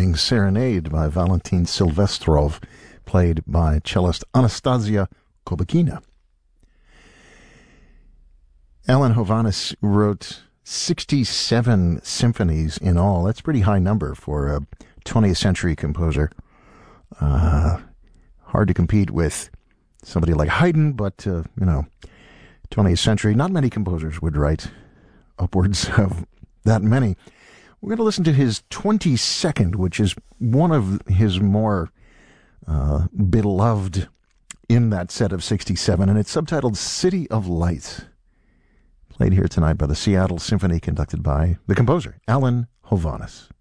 Evening Serenade by Valentin Silvestrov, played by cellist Anastasia Kobakina. Alan Hovhaness wrote 67 symphonies in all. That's a pretty high number for a 20th century composer. Hard to compete with somebody like Haydn, but, 20th century, not many composers would write upwards of that many. We're going to listen to his 22nd, which is one of his more beloved in that set of 67, and it's subtitled City of Lights. Played here tonight by the Seattle Symphony, conducted by the composer, Alan Hovhaness.